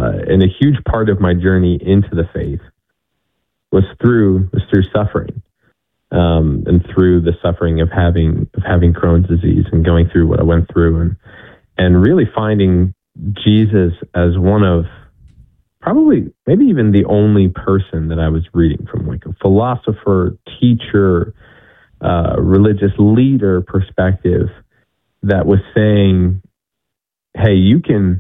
and a huge part of my journey into the faith was through suffering, and through the suffering of having Crohn's disease and going through what I went through, and really finding Jesus as one of probably maybe even the only person that I was reading from, like a philosopher, teacher, religious leader perspective that was saying, hey, you can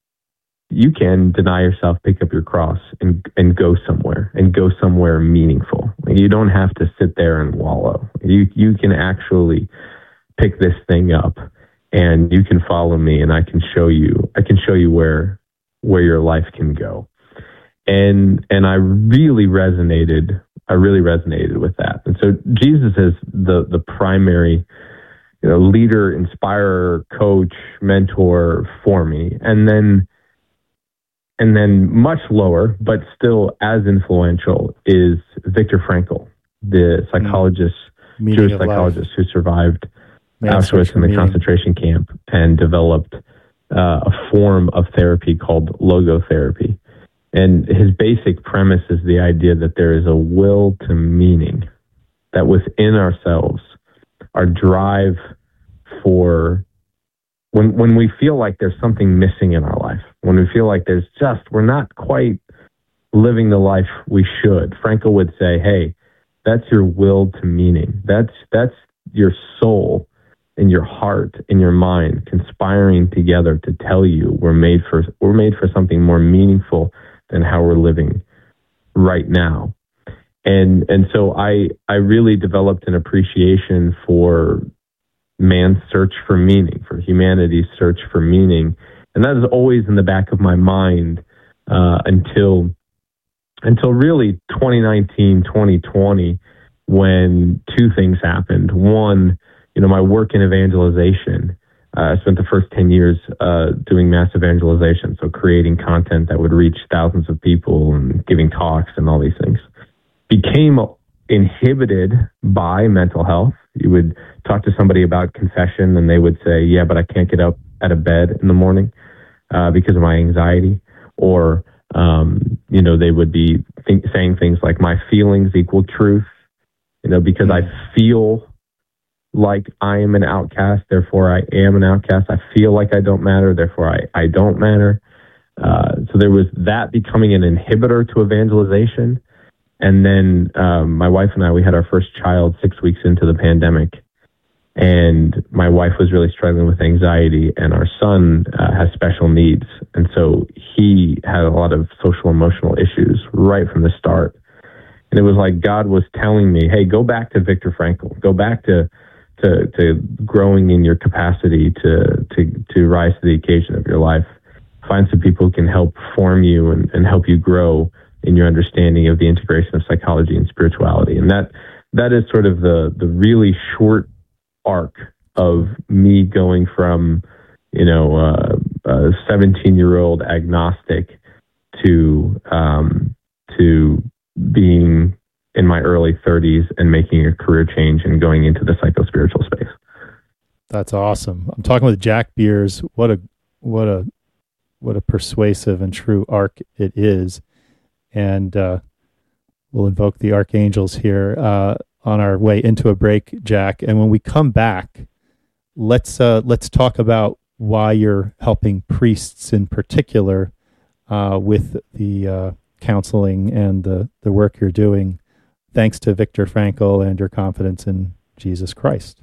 deny yourself, pick up your cross, and go somewhere meaningful. You don't have to sit there and wallow. You can actually pick this thing up, and you can follow me, and I can show you where your life can go. And I really resonated with that. And so Jesus is the primary, leader, inspirer, coach, mentor for me. And then much lower, but still as influential, is Viktor Frankl, the psychologist, Jewish psychologist who survived Auschwitz and the concentration camp and developed a form of therapy called logotherapy. And his basic premise is the idea that there is a will to meaning, that within ourselves, our drive for when we feel like there's something missing in our life, when we feel like we're not quite living the life we should. Frankl would say, hey, that's your will to meaning. That's your soul and your heart and your mind conspiring together to tell you we're made for something more meaningful than how we're living right now. And so I really developed an appreciation for man's search for meaning, for humanity's search for meaning. And that is always in the back of my mind until really 2019, 2020, when two things happened. One, my work in evangelization. I spent the first 10 years doing mass evangelization, so creating content that would reach thousands of people and giving talks and all these things. Became inhibited by mental health. You would talk to somebody about confession and they would say, yeah, but I can't get up out of bed in the morning because of my anxiety. Or, they would be saying things like my feelings equal truth, because I feel like I am an outcast, therefore I am an outcast. I feel like I don't matter, therefore I don't matter. So there was that becoming an inhibitor to evangelization. And then my wife and I, we had our first child 6 weeks into the pandemic. And my wife was really struggling with anxiety, and our son has special needs. And so he had a lot of social emotional issues right from the start. And it was like God was telling me, hey, go back to Viktor Frankl. Go back to growing in your capacity to rise to the occasion of your life. Find some people who can help form you and help you grow in your understanding of the integration of psychology and spirituality. And that is sort of the really short arc of me going from, a 17-year-old agnostic to being in my early 30s and making a career change and going into the psycho-spiritual space. That's awesome. I'm talking with Jack Beers. What a persuasive and true arc it is. And we'll invoke the archangels here on our way into a break, Jack. And when we come back, let's talk about why you're helping priests in particular with the counseling and the work you're doing, thanks to Viktor Frankl and your confidence in Jesus Christ.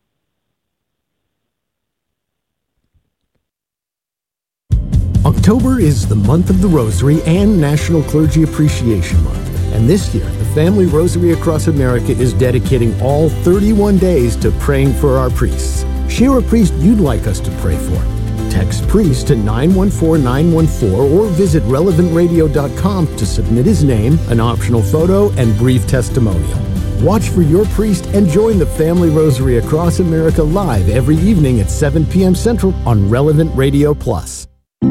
October is the month of the Rosary and National Clergy Appreciation Month. And this year, the Family Rosary Across America is dedicating all 31 days to praying for our priests. Share a priest you'd like us to pray for. Text priest to 914-914 or visit relevantradio.com to submit his name, an optional photo, and brief testimonial. Watch for your priest and join the Family Rosary Across America live every evening at 7 p.m. Central on Relevant Radio Plus.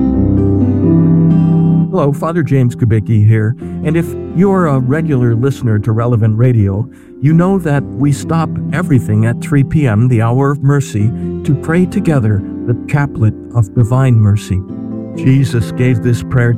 Hello, Father James Kubicki here, and if you're a regular listener to Relevant Radio, you know that we stop everything at 3 p.m., the hour of mercy, to pray together the chaplet of divine mercy. Jesus gave this prayer